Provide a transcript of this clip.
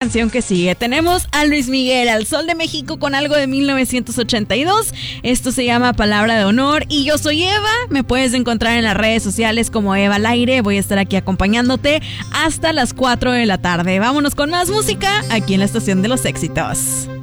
canción que sigue. Tenemos a Luis Miguel, al Sol de México, con algo de 1982. Esto se llama Palabra de Honor. Y yo soy Eva. Me puedes encontrar en las redes sociales como Eva al Aire. Voy a estar aquí acompañándote hasta las 4 de la tarde. Vámonos con más música aquí en la Estación de los Éxitos.